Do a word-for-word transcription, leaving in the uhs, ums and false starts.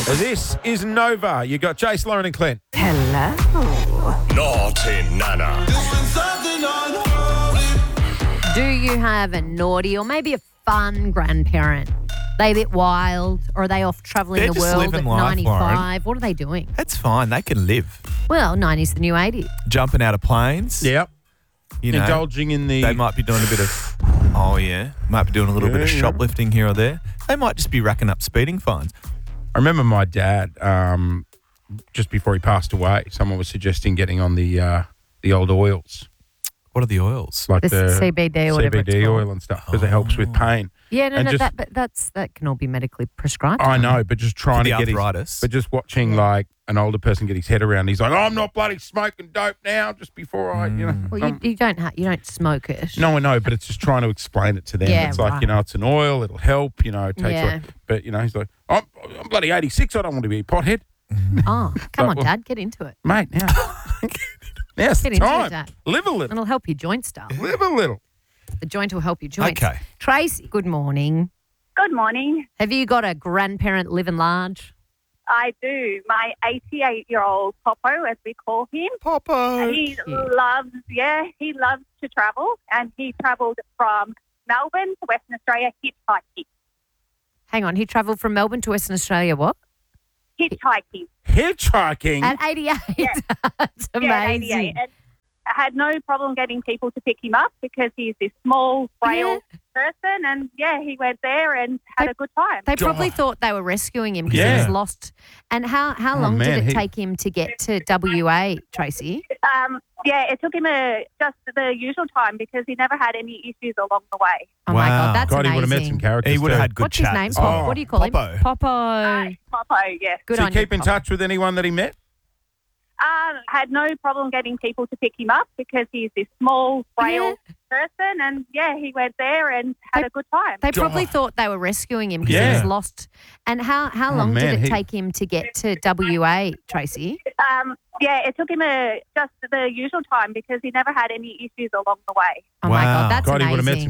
This is Nova. You got Jace, Lauren and Clint. Hello. Naughty Nana. Do you have a naughty or maybe a fun grandparent? They a bit wild, or are they off travelling They're the just world living at life, ninety-five? What are they doing? That's fine. They can live. Well, ninety's the new eighty. Jumping out of planes. Yep. You know, Indulging in the... they might be doing a bit of, oh yeah, might be doing a little Yeah, bit of yeah. shoplifting here or there. They might just be racking up speeding fines. I remember my dad, um, just before he passed away, someone was suggesting getting on the uh, the old oils, What are the oils? like The the C B D or whatever it's C B D called. oil and stuff, because it helps with pain. Yeah, no, And no, just- that, but that's that can all be medically prescribed. I know, but just trying For to the get arthritis. his, but just watching like an older person get his head around. He's like, oh, I'm not bloody smoking dope now. Just before I, you know. Well, you, um, you don't ha- you don't smoke it. no, I know, but it's just trying to explain it to them. Yeah, it's like, right. you know, it's an oil. It'll help. You know, it takes. Yeah. Like, but you know, he's like, I'm, I'm bloody eighty-six. I don't want to be a pothead, Oh, come But- on, Dad, get into it. mate. Now, now's the Get into it, time. Dad. Live a little. It'll help your joint stuff. Live a little. The joint will help your joints. Okay. Tracy, good morning. Good morning. Have you got a grandparent living large? I do. My eighty-eight-year-old Popo, as we call him, Popo. he cute. loves, yeah, he loves to travel, and he travelled from Melbourne to Western Australia hitchhiking. Hang on, he travelled from Melbourne to Western Australia. What? Hitchhiking. Hitchhiking. At eighty-eight. Yeah. That's Yeah, at amazing. eighty-eight. And I had no problem getting people to pick him up because he's this small, frail person, and yeah, he went there and had They- a good time. They probably God. thought they were rescuing him because he Yeah. was lost. And how, how Oh, long man, did it he- take him to get to W A, Tracy? Um, yeah, it took him a, just the usual time because he never had any issues along the way. Oh, my Wow. God, that's God, he amazing. would have met some characters. He would have too. had good What's his chat. name? as Pop- well. Oh, what do you call Popo. him? Popo. Uh, Popo, yeah. Good Does on he keep you, in Popo. touch with anyone that he met? Um, had no problem getting people to pick him up because he's this small, frail person, and yeah, he went there and had a good time. They probably God. thought they were rescuing him because he Yeah. was lost. And how, how Oh, long man, did it he- take him to get to W A, Tracy? Um, yeah, it took him a, just the usual time because he never had any issues along the way. Oh, my Wow. God, that's God, he amazing. would have met some